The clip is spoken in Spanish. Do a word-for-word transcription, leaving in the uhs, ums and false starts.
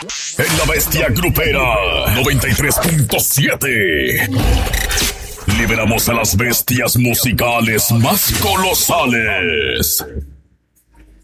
En La Bestia Grupera noventa y tres punto siete. Liberamos a las bestias musicales más colosales.